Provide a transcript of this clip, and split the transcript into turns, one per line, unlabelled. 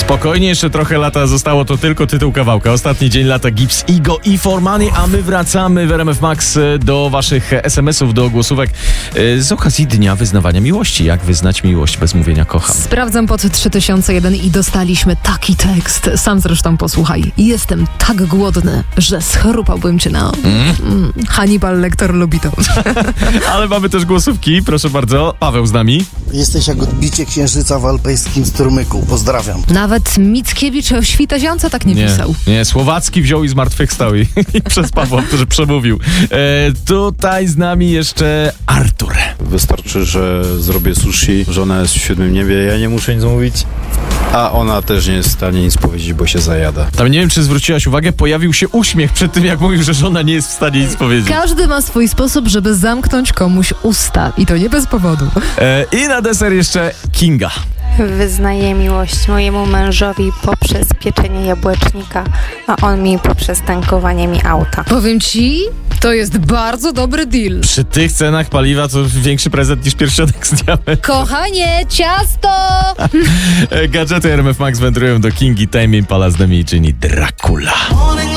Spokojnie, jeszcze trochę lata zostało, to tylko tytuł kawałka. Ostatni dzień lata, Gibbs, Igo i Formani, a my wracamy w RMF Max do waszych SMS-ów, do głosówek z okazji Dnia Wyznawania Miłości. Jak wyznać miłość bez mówienia kocham?
Sprawdzam pod 3001 i dostaliśmy taki tekst. Sam zresztą posłuchaj. Jestem tak głodny, że schrupałbym cię na... Hannibal Lecter lubi to.
Ale mamy też głosówki, proszę bardzo. Paweł z nami.
Jesteś jak odbicie księżyca w alpejskim strumyku. Pozdrawiam.
Nawet Mickiewicz o Świtaziance tak nie pisał.
Nie, Słowacki wziął i zmartwychwstał i przez Pawła, który przemówił. Tutaj z nami jeszcze Artur.
Wystarczy, że zrobię sushi, żona jest w 7 niebie, ja nie muszę nic mówić, a ona też nie jest w stanie nic powiedzieć, bo się zajada.
Tam nie wiem, czy zwróciłaś uwagę, pojawił się uśmiech przed tym, jak mówił, że żona nie jest w stanie nic powiedzieć.
Każdy ma swój sposób, żeby zamknąć komuś usta i to nie bez powodu.
I na deser jeszcze Kinga.
Wyznaję miłość mojemu mężowi poprzez pieczenie jabłecznika, a on mi poprzez tankowanie mi auta.
Powiem ci, to jest bardzo dobry deal.
Przy tych cenach paliwa to większy prezent niż pierścionek z diamentem.
Kochanie, ciasto!
Gadżety RMF Max wędrują do Kingi, Tame Impala z nami czyni Dracula.